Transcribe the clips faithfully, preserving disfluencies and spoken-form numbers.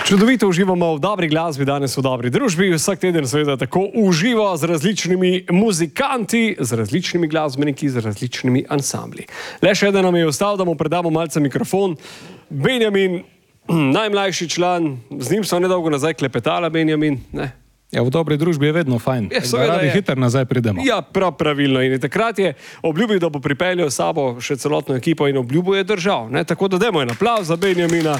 Čudovito uživamo v dobri glasbi, danes v dobri družbi. Vsak teden seveda tako uživa z različnimi muzikanti, z različnimi glasbeniki, z različnimi ansambli. Le še eden nam je ostal, da mu predamo malce mikrofon. Benjamin, najmlajši član, z njim smo nedolgo nazaj klepetala, Benjamin. Ne? Ja, v dobri družbi je vedno fajn. Ja, seveda radi je. Hiter nazaj pridemo. Ja, prav pravilno. In takrat je obljubil, da bo pripeljal s sabo še celotno ekipo in obljubo je držal. Ne? Tako da dajmo en aplavz za Benjamina.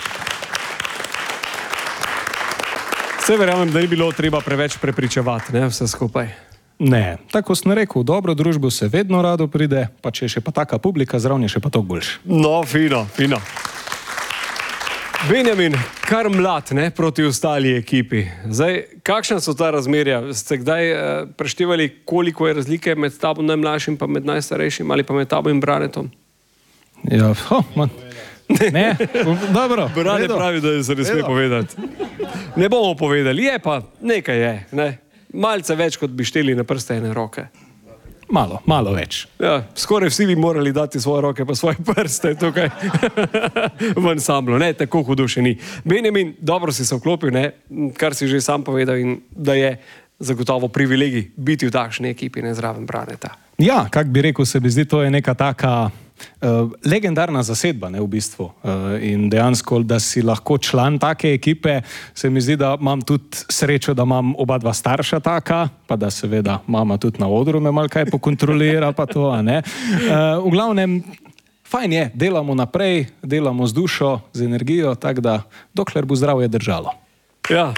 Vse verjamem, da ni bilo treba preveč prepričevati, ne, vse skupaj. Ne, tako sem rekel, v dobro družbo se vedno rado pride, pa če je še pa taka publika, zraven je še pa toliko boljše. No, fino, fino. Benjamin, kar mlad, ne, proti ostali ekipi. Zdaj, kakšna so ta razmerja? Ste kdaj eh, preštevali, koliko je razlike med tabo najmlajšim pa med najstarejšim ali pa med tabo in Branetom? Ja, ho, man. Ne, dobro. Brane pravi, da se ne sme povedati. Ne bomo povedali, je pa nekaj je, ne. Malce več, kot bi šteli na prste ene roke. Malo, malo več. Ja, skoraj vsi bi morali dati svoje roke pa svoje prste tukaj v ansamblu, ne, tako hudo še ni. Benjamin, dobro si se vklopil, ne, kar si že sam povedal in da je zagotovo privilegij biti v takšni ekipi, ne, zraven Braneta. Ja, kak bi rekel, se mi zdi, to je neka taka Uh, legendarna zasedba, ne, v bistvu. Uh, in dejansko, da si lahko član take ekipe, se mi zdi, da imam tudi srečo, da imam oba dva starša taka, pa da seveda mama tudi na odru me malo kaj pokontrolira, pa to, a ne. Uh, v glavnem, fajn je, delamo naprej, delamo z dušo, z energijo, tako da, dokler bo zdravje držalo. Ja.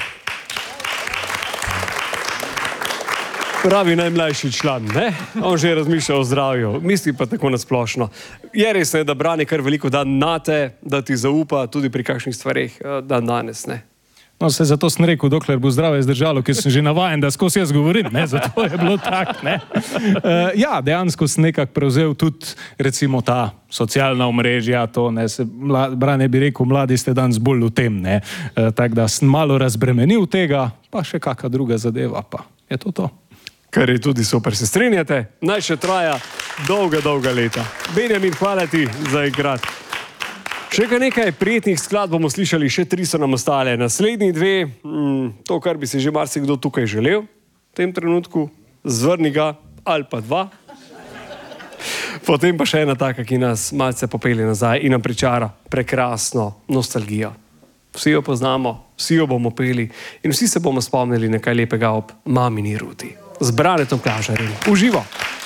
Pravi najmlajši član, ne? On že razmišlja o zdravju, misli pa tako nasplošno. Je res, ne, da Brane kar veliko dan nate, da ti zaupa tudi pri kakšnih stvareh dan danes, ne? No, se zato sem rekel, dokler bo zdravje zdržalo, ker sem že navajen, da skozi jaz govorim, ne, zato je bilo tak, ne. Uh, ja, dejansko sem nekako prevzel tudi, recimo, ta socialna omrežja, to, ne, se, mla, Brane bi rekel, mladi ste danes bolj v tem, ne, uh, tako da sem malo razbremenil tega, pa še kakšna druga zadeva, pa je to to. Kar je tudi super, se strinjate? Naj še traja dolga, dolga leta. Benjamin, hvala ti za igrat. Še kar nekaj prijetnih skladb bomo slišali, še tri so nam ostale. Naslednji dve, mm, to, kar bi si že marsikdo tukaj želel v tem trenutku, Zvrni ga ali pa dva. Potem pa še ena taka, ki nas malce popelje nazaj in nam pričara prekrasno nostalgijo. Vsi jo poznamo, vsi jo bomo peli in vsi se bomo spomnili nekaj lepega ob mamini ruti. Z Branetom Klažarjem. Uživo!